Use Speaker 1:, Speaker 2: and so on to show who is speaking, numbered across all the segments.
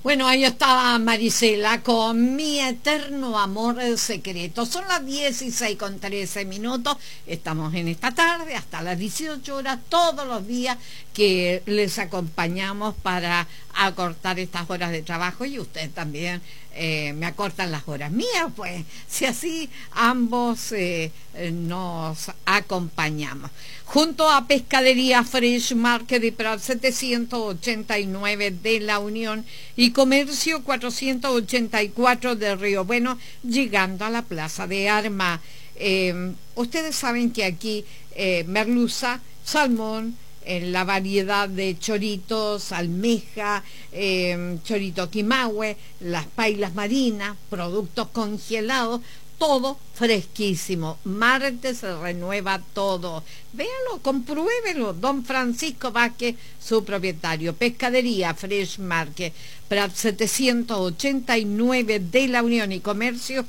Speaker 1: Bueno, ahí estaba Marisela con Mi Eterno Amor Secreto. Son las 16:13. Estamos en esta tarde hasta las 18 horas, todos los días que les acompañamos para acortar estas horas de trabajo, y usted también me acortan las horas mías, pues, si así ambos nos acompañamos. Junto a Pescadería Fresh Market de Prat 789 de La Unión y Comercio 484 de Río Bueno, llegando a la Plaza de Armas. Ustedes saben que aquí merluza, salmón, en la variedad de choritos, almeja, chorito quimahue, las pailas marinas, productos congelados, todo fresquísimo. Martes se renueva todo. Véalo, compruébelo. Don Francisco Vázquez, su propietario. Pescadería Fresh Market, Prat 789 de La Unión y Comercio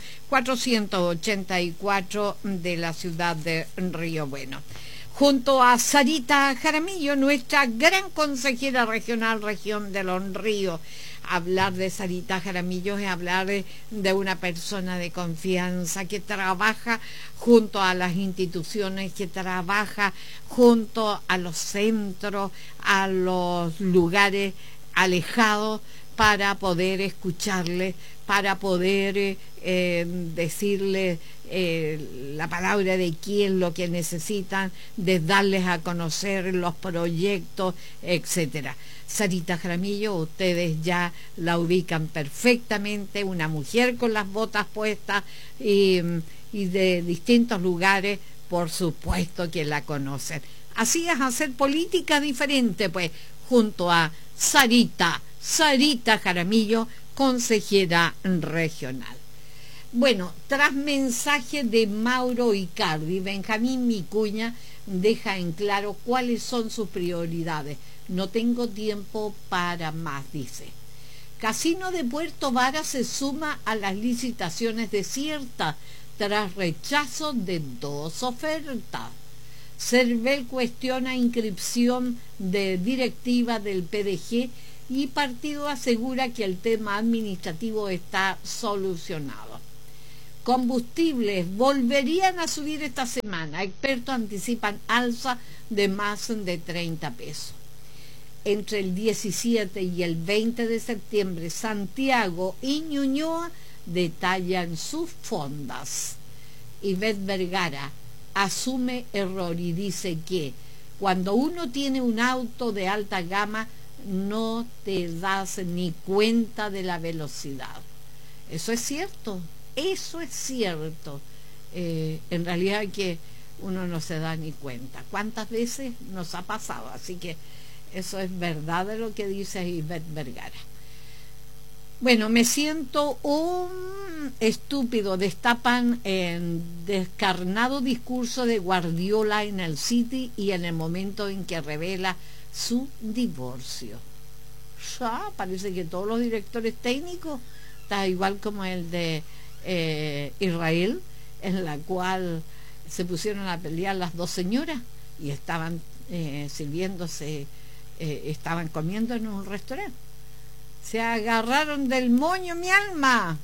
Speaker 1: 484 de la ciudad de Río Bueno. Junto a Sarita Jaramillo, nuestra gran consejera regional, región de Los Ríos. Hablar de Sarita Jaramillo es hablar de una persona de confianza que trabaja junto a las instituciones, que trabaja junto a los centros, a los lugares alejados, para poder escucharle, para poder decirle la palabra de qué es lo que necesitan, de darles a conocer los proyectos, etcétera. Sarita Jaramillo, ustedes ya la ubican perfectamente, una mujer con las botas puestas y de distintos lugares, por supuesto que la conocen. Así es hacer política diferente, pues, junto a Sarita Jaramillo, consejera regional. Bueno, tras mensaje de Mauro Icardi, Benjamín Vicuña deja en claro cuáles son sus prioridades. No tengo tiempo para más, dice. Casino de Puerto Vara se suma a las licitaciones desiertas tras rechazo de 2 ofertas. Cervel cuestiona inscripción de directiva del PDG y partido asegura que el tema administrativo está solucionado. Combustibles volverían a subir esta semana. Expertos anticipan alza de más de 30 pesos. Entre el 17 y el 20 de septiembre, Santiago y Ñuñoa detallan sus fondas. Ivette Vergara asume error y dice que cuando uno tiene un auto de alta gama no te das ni cuenta de la velocidad. Eso es cierto, eso es cierto. En realidad que uno no se da ni cuenta. ¿Cuántas veces nos ha pasado? Así que eso es verdad de lo que dice Ivette Vergara. Bueno, me siento un estúpido. Destapan el descarnado discurso de Guardiola en el City y en el momento en que revela su divorcio. Ya, parece que todos los directores técnicos está igual como el de Israel, en la cual se pusieron a pelear las dos señoras y estaban sirviéndose, estaban comiendo en un restaurante. Se agarraron del moño, mi alma.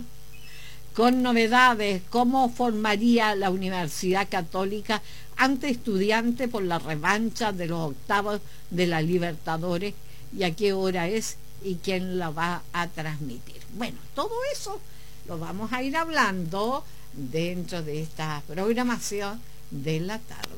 Speaker 1: Con novedades, cómo formaría la Universidad Católica ante Estudiantes por la revancha de los octavos de la Libertadores, y a qué hora es y quién la va a transmitir. Bueno, todo eso lo vamos a ir hablando dentro de esta programación de la tarde.